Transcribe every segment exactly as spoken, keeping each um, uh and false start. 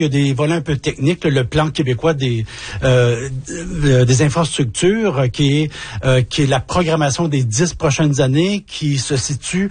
Il y a des volets un peu techniques, le plan québécois des euh, des infrastructures, qui est euh, qui est la programmation des dix prochaines années, qui se situe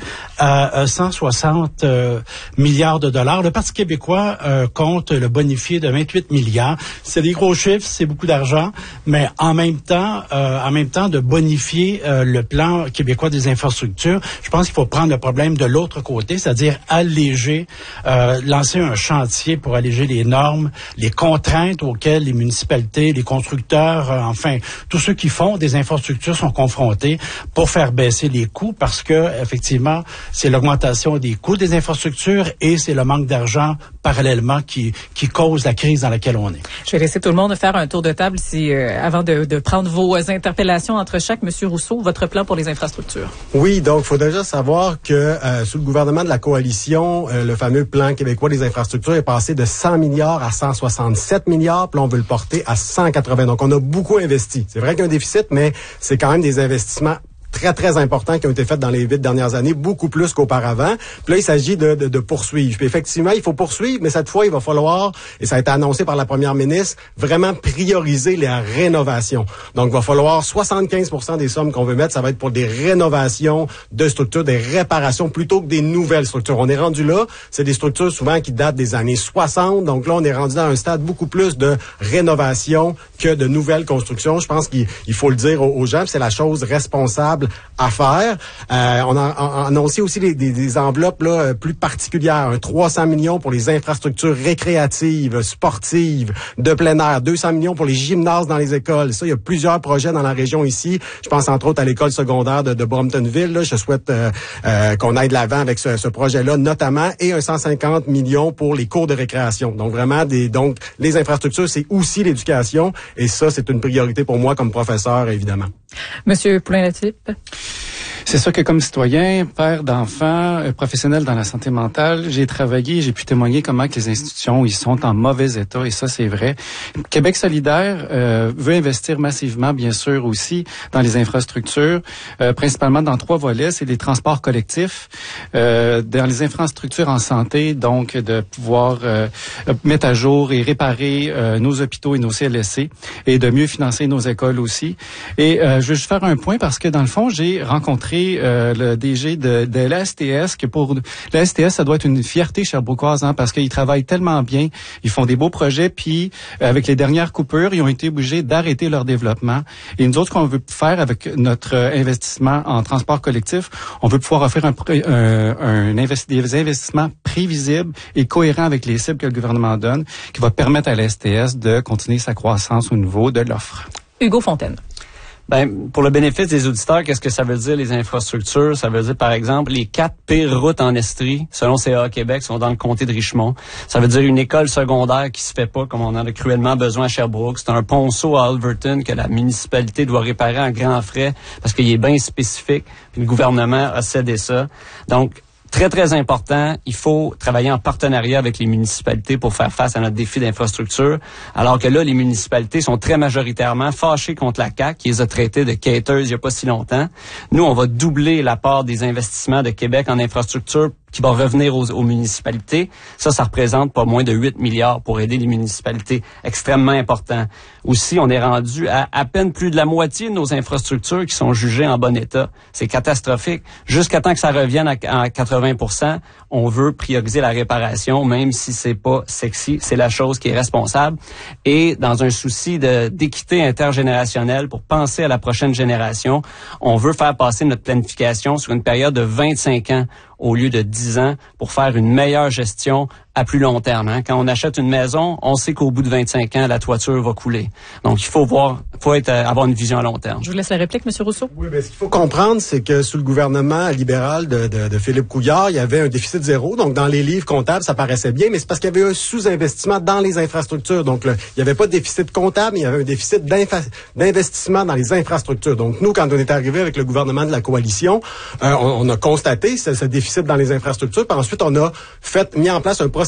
à cent soixante euh, milliards de dollars. Le Parti québécois euh, compte le bonifier de vingt-huit milliards. C'est des gros chiffres, c'est beaucoup d'argent, mais en même temps, euh, en même temps de bonifier euh, le plan québécois des infrastructures, je pense qu'il faut prendre le problème de l'autre côté, c'est-à-dire alléger, euh, lancer un chantier pour alléger les normes, les contraintes auxquelles les municipalités, les constructeurs, euh, enfin, tous ceux qui font des infrastructures sont confrontés pour faire baisser les coûts parce que, effectivement, c'est l'augmentation des coûts des infrastructures et c'est le manque d'argent parallèlement qui, qui cause la crise dans laquelle on est. Je vais laisser tout le monde faire un tour de table si, euh, avant de, de prendre vos interpellations entre chaque. Monsieur Rousseau, votre plan pour les infrastructures. Oui, donc, il faut déjà savoir que euh, sous le gouvernement de la coalition, euh, le fameux plan québécois des infrastructures est passé de cent milliards à cent soixante-sept milliards, puis là, on veut le porter à cent quatre-vingts. Donc, on a beaucoup investi. C'est vrai qu'il y a un déficit, mais c'est quand même des investissements très, très importants qui ont été faits dans les huit dernières années, beaucoup plus qu'auparavant. Puis là, il s'agit de, de, de poursuivre. Puis effectivement, il faut poursuivre, mais cette fois, il va falloir, et ça a été annoncé par la première ministre, vraiment prioriser la rénovation. Donc, il va falloir soixante-quinze pour cent des sommes qu'on veut mettre, ça va être pour des rénovations de structures, des réparations, plutôt que des nouvelles structures. On est rendu là, c'est des structures souvent qui datent des années soixante. Donc là, on est rendu dans un stade beaucoup plus de rénovation que de nouvelles constructions. Je pense qu'il il faut le dire aux, aux gens, c'est la chose responsable à faire. Euh, on a, a annoncé aussi des, des, des enveloppes là, plus particulières. Un trois cents millions pour les infrastructures récréatives, sportives, de plein air. deux cents millions pour les gymnases dans les écoles. Ça, il y a plusieurs projets dans la région ici. Je pense entre autres à l'école secondaire de, de Bromptonville. Là. Je souhaite euh, euh, qu'on aille de l'avant avec ce, ce projet-là notamment. Et un cent cinquante millions pour les cours de récréation. Donc vraiment, des donc les infrastructures, c'est aussi l'éducation. Et ça, c'est une priorité pour moi comme professeur, évidemment. Monsieur Poulin-Latulippe. C'est sûr que comme citoyen, père d'enfants, euh, professionnel dans la santé mentale, j'ai travaillé, j'ai pu témoigner comment que les institutions ils sont en mauvais état et ça c'est vrai. Québec solidaire euh, veut investir massivement, bien sûr aussi dans les infrastructures, euh, principalement dans trois volets, c'est les transports collectifs, euh, dans les infrastructures en santé, donc de pouvoir euh, mettre à jour et réparer euh, nos hôpitaux et nos C L S C et de mieux financer nos écoles aussi. Et euh, je veux juste faire un point parce que dans le fond j'ai rencontré Euh, le D G de, de l'A S T S, que pour l'A S T S, ça doit être une fierté sherbrookoise, hein, parce qu'ils travaillent tellement bien, ils font des beaux projets, puis euh, avec les dernières coupures, ils ont été obligés d'arrêter leur développement. Et nous autres, ce qu'on veut faire avec notre euh, investissement en transport collectif, on veut pouvoir offrir un, un, un investi- des investissements prévisibles et cohérents avec les cibles que le gouvernement donne, qui va permettre à l'A S T S de continuer sa croissance au niveau de l'offre. Hugo Fontaine. Ben, pour le bénéfice des auditeurs, qu'est-ce que ça veut dire, les infrastructures? Ça veut dire, par exemple, les quatre pires routes en Estrie, selon C A A Québec, sont dans le comté de Richmond. Ça veut dire une école secondaire qui se fait pas, comme on en a cruellement besoin à Sherbrooke. C'est un ponceau à Alverton que la municipalité doit réparer en grands frais parce qu'il est bien spécifique. Puis le gouvernement a cédé ça. Donc, très, très important, il faut travailler en partenariat avec les municipalités pour faire face à notre défi d'infrastructure. Alors que là, les municipalités sont très majoritairement fâchées contre la C A Q, qui les a traités de quêteuses il n'y a pas si longtemps. Nous, on va doubler la part des investissements de Québec en infrastructure qui va revenir aux, aux municipalités. Ça, ça représente pas moins de huit milliards pour aider les municipalités. Extrêmement important. Aussi, on est rendu à à peine plus de la moitié de nos infrastructures qui sont jugées en bon état. C'est catastrophique. Jusqu'à temps que ça revienne à, à quatre-vingts pour cent, on veut prioriser la réparation, même si c'est pas sexy. C'est la chose qui est responsable. Et dans un souci de, d'équité intergénérationnelle pour penser à la prochaine génération, on veut faire passer notre planification sur une période de vingt-cinq ans au lieu de dix ans pour faire une meilleure gestion à plus long terme. Hein. Quand on achète une maison, on sait qu'au bout de vingt-cinq ans, la toiture va couler. Donc, il faut voir, faut être, avoir une vision à long terme. Je vous laisse la réplique, M. Rousseau. Oui, mais ce qu'il faut comprendre, c'est que sous le gouvernement libéral de, de, de Philippe Couillard, il y avait un déficit zéro. Donc, dans les livres comptables, ça paraissait bien, mais c'est parce qu'il y avait un sous-investissement dans les infrastructures. Donc, le, il n'y avait pas de déficit comptable, mais il y avait un déficit d'investissement dans les infrastructures. Donc, nous, quand on est arrivé avec le gouvernement de la coalition, euh, on, on a constaté ce, ce déficit dans les infrastructures. Puis ensuite, on a fait mis en place un processus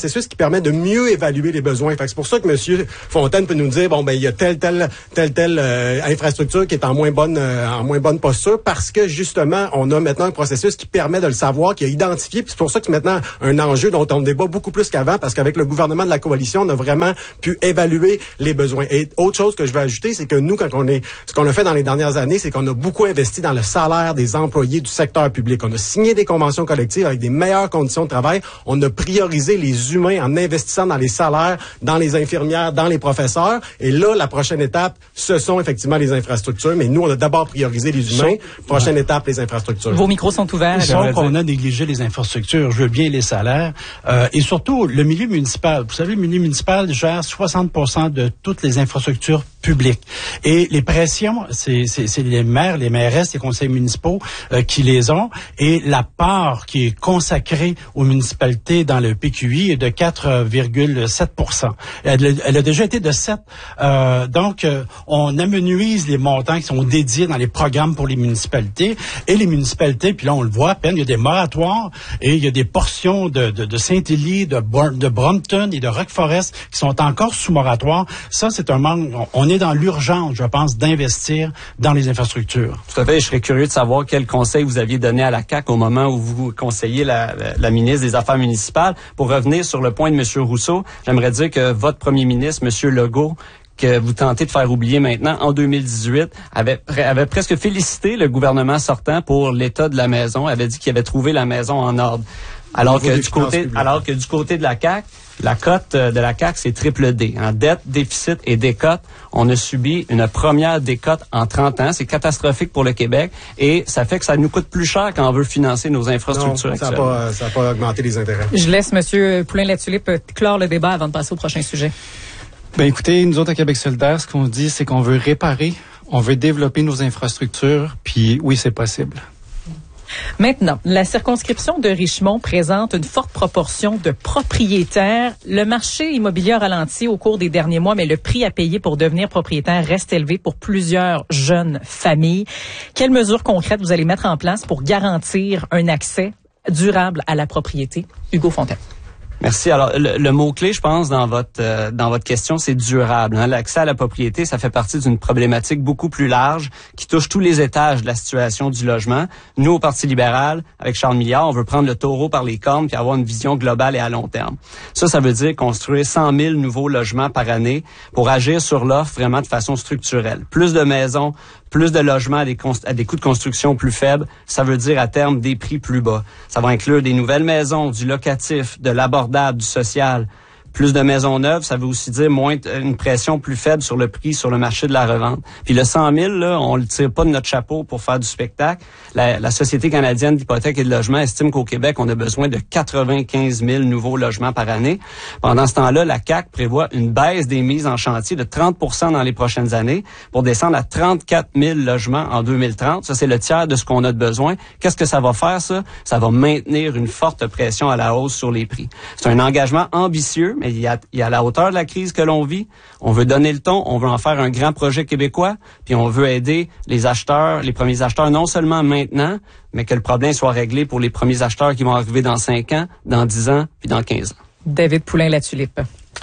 processus qui permet de mieux évaluer les besoins. Fait que c'est pour ça que M. Fontaine peut nous dire, bon, ben il y a telle, telle, telle, telle euh, infrastructure qui est en moins bonne euh, en moins bonne posture, parce que, justement, on a maintenant un processus qui permet de le savoir, qui a identifié. Puis c'est pour ça que c'est maintenant un enjeu dont on débat beaucoup plus qu'avant, parce qu'avec le gouvernement de la coalition, on a vraiment pu évaluer les besoins. Et autre chose que je veux ajouter, c'est que nous, quand on est, ce qu'on a fait dans les dernières années, c'est qu'on a beaucoup investi dans le salaire des employés du secteur public. On a signé des conventions collectives avec des meilleures conditions de travail. On a priorisé les humains en investissant dans les salaires, dans les infirmières, dans les professeurs. Et là, la prochaine étape, ce sont effectivement les infrastructures. Mais nous, on a d'abord priorisé les humains. Prochaine ouais. étape, les infrastructures. Vos micros sont ouverts. Sauf qu'on a négligé les infrastructures. Je veux bien les salaires. Euh, et surtout, le milieu municipal. Vous savez, le milieu municipal gère soixante pour cent de toutes les infrastructures publiques. Et les pressions, c'est, c'est, c'est les maires, les mairesses, les conseils municipaux euh, qui les ont. Et la part qui est consacrée aux municipalités dans le P Q I est de quatre virgule sept pour cent. Elle, elle a déjà été de sept. Euh, donc, euh, on amenuise les montants qui sont dédiés dans les programmes pour les municipalités. Et les municipalités, puis là, on le voit à peine, il y a des moratoires et il y a des portions de, de, de Saint-Élie, de, de Brompton et de Rock Forest qui sont encore sous moratoire. Ça, c'est un manque. On est dans l'urgence, je pense, d'investir dans les infrastructures. Tout à fait. Je serais curieux de savoir quel conseil vous aviez donné à la C A Q au moment où vous conseillez la, la, la ministre des Affaires municipales. Pour revenir sur le point de M. Rousseau, j'aimerais dire que votre premier ministre, M. Legault, que vous tentez de faire oublier maintenant, en deux mille dix-huit, avait, avait presque félicité le gouvernement sortant pour l'état de la maison, avait dit qu'il avait trouvé la maison en ordre. Alors que du côté, alors que du côté de la C A Q, la cote de la C A Q, c'est triple D. En dette, déficit et décote, on a subi une première décote en trente ans. C'est catastrophique pour le Québec et ça fait que ça nous coûte plus cher quand on veut financer nos infrastructures. Non, ça n'a pas, ça n'a pas augmenté les intérêts. Je laisse M. Poulin-Latulippe clore le débat avant de passer au prochain sujet. Ben écoutez, nous autres à Québec solidaire, ce qu'on dit, c'est qu'on veut réparer, on veut développer nos infrastructures, puis oui, c'est possible. Maintenant, la circonscription de Richmond présente une forte proportion de propriétaires. Le marché immobilier a ralenti au cours des derniers mois, mais le prix à payer pour devenir propriétaire reste élevé pour plusieurs jeunes familles. Quelles mesures concrètes vous allez mettre en place pour garantir un accès durable à la propriété? Hugo Fontaine. Merci. Alors, le, le mot-clé, je pense, dans votre euh, dans votre question, c'est durable. Hein? L'accès à la propriété, ça fait partie d'une problématique beaucoup plus large qui touche tous les étages de la situation du logement. Nous, au Parti libéral, avec Charles Milliard, on veut prendre le taureau par les cornes puis avoir une vision globale et à long terme. Ça, ça veut dire construire cent mille nouveaux logements par année pour agir sur l'offre vraiment de façon structurelle. Plus de maisons, plus de logements à des, const- à des coûts de construction plus faibles, ça veut dire à terme des prix plus bas. Ça va inclure des nouvelles maisons, du locatif, de l'abordable, du social. Plus de maisons neuves, ça veut aussi dire moins une pression plus faible sur le prix sur le marché de la revente. Puis le cent mille, là, on le tire pas de notre chapeau pour faire du spectacle. La, la Société canadienne d'hypothèques et de logement estime qu'au Québec, on a besoin de quatre-vingt-quinze mille nouveaux logements par année. Pendant ce temps-là, la C A Q prévoit une baisse des mises en chantier de trente pour cent dans les prochaines années pour descendre à trente-quatre mille logements en deux mille trente. Ça, c'est le tiers de ce qu'on a de besoin. Qu'est-ce que ça va faire, ça? Ça va maintenir une forte pression à la hausse sur les prix. C'est un engagement ambitieux, mais il y a, il y a la hauteur de la crise que l'on vit. On veut donner le ton, on veut en faire un grand projet québécois, puis on veut aider les acheteurs, les premiers acheteurs, non seulement maintenant, mais que le problème soit réglé pour les premiers acheteurs qui vont arriver dans cinq ans, dans dix ans, puis dans quinze ans. David Poulin-Latulippe.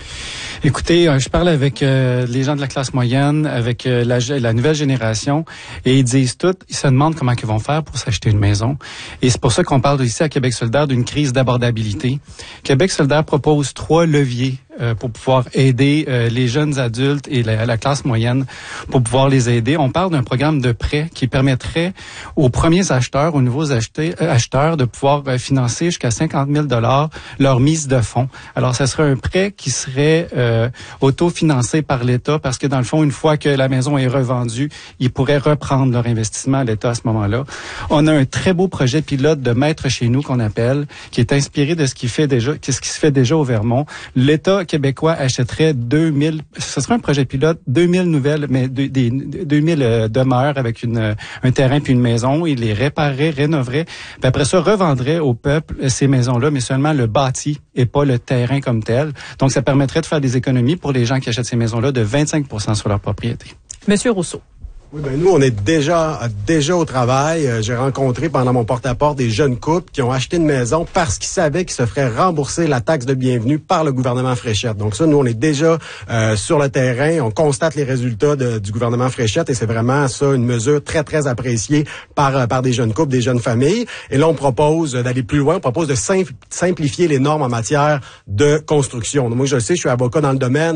Écoutez, euh, je parle avec euh, les gens de la classe moyenne, avec euh, la, la nouvelle génération, et ils disent tout, ils se demandent comment ils vont faire pour s'acheter une maison. Et c'est pour ça qu'on parle ici à Québec solidaire d'une crise d'abordabilité. Québec solidaire propose trois leviers euh, pour pouvoir aider euh, les jeunes adultes et la, la classe moyenne pour pouvoir les aider. On parle d'un programme de prêt qui permettrait aux premiers acheteurs, aux nouveaux achetés, euh, acheteurs de pouvoir euh, financer jusqu'à cinquante mille dollars leur mise de fonds. Alors, ça serait un prêt qui serait euh, Euh, autofinancés par l'État parce que dans le fond, une fois que la maison est revendue, ils pourraient reprendre leur investissement à l'État à ce moment-là. On a un très beau projet pilote de Maître chez nous qu'on appelle, qui est inspiré de ce qui fait déjà, ce qui se fait déjà au Vermont. L'État québécois achèterait deux mille, ce serait un projet pilote, deux mille nouvelles, mais deux, des, deux mille euh, demeures avec une, un terrain puis une maison. Il les réparerait, rénoverait, puis après ça revendrait au peuple ces maisons-là, mais seulement le bâti et pas le terrain comme tel. Donc, ça permettrait de faire des économies pour les gens qui achètent ces maisons-là de vingt-cinq pour cent sur leur propriété. Monsieur Rousseau. Oui, ben nous, on est déjà déjà au travail. Euh, j'ai rencontré pendant mon porte-à-porte des jeunes couples qui ont acheté une maison parce qu'ils savaient qu'ils se feraient rembourser la taxe de bienvenue par le gouvernement Fréchette. Donc ça, nous, on est déjà euh, sur le terrain. On constate les résultats de, du gouvernement Fréchette et c'est vraiment ça une mesure très, très appréciée par, par des jeunes couples, des jeunes familles. Et là, on propose d'aller plus loin. On propose de simplifier les normes en matière de construction. Donc, moi, je le sais, je suis avocat dans le domaine.